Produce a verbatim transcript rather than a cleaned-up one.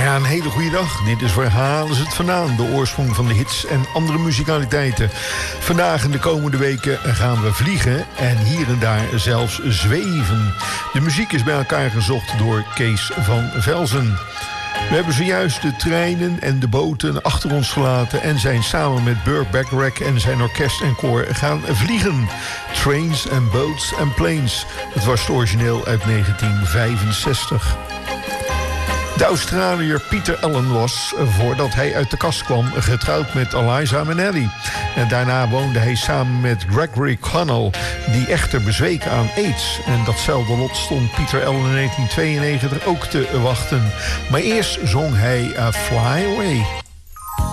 Ja, een hele goede dag. Dit is Waar halen ze het vandaan? De oorsprong van de hits en andere muzicaliteiten. Vandaag en de komende weken gaan we vliegen en hier en daar zelfs zweven. De muziek is bij elkaar gezocht door Kees van Velzen. We hebben zojuist de treinen en de boten achter ons gelaten en zijn samen met Burt Bacharach en zijn orkest en koor gaan vliegen. Trains and Boats and Planes. Het was het origineel uit negentien vijfenzestig. De Australiër Peter Allen was, voordat hij uit de kast kwam, getrouwd met Eliza Minnelli. En daarna woonde hij samen met Gregory Connell, die echter bezweek aan AIDS. En datzelfde lot stond Peter Allen in negentien tweeënnegentig ook te wachten. Maar eerst zong hij uh, Fly Away.